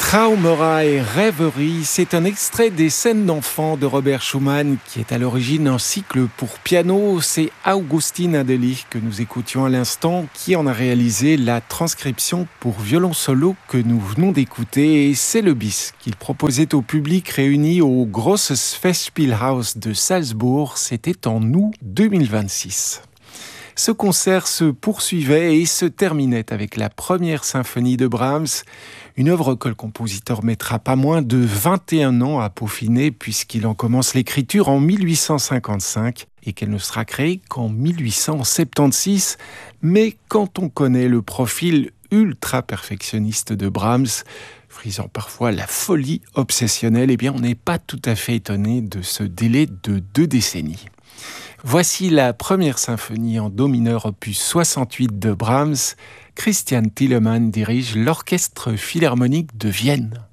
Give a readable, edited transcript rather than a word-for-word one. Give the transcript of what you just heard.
Traumerei Rêverie, c'est un extrait des Scènes d'enfants de Robert Schumann qui est à l'origine un cycle pour piano. C'est Augustin Adelich que nous écoutions à l'instant qui en a réalisé la transcription pour violon solo que nous venons d'écouter. Et c'est le bis qu'il proposait au public réuni au Grosses Festspielhaus de Salzbourg. C'était en août 2026. Ce concert se poursuivait et se terminait avec la première symphonie de Brahms, une œuvre que le compositeur mettra pas moins de 21 ans à peaufiner puisqu'il en commence l'écriture en 1855 et qu'elle ne sera créée qu'en 1876. Mais quand on connaît le profil ultra perfectionniste de Brahms, frisant parfois la folie obsessionnelle, eh bien on n'est pas tout à fait étonné de ce délai de 2 décennies. Voici la première symphonie en do mineur opus 68 de Brahms. Christian Thielemann dirige l'Orchestre philharmonique de Vienne.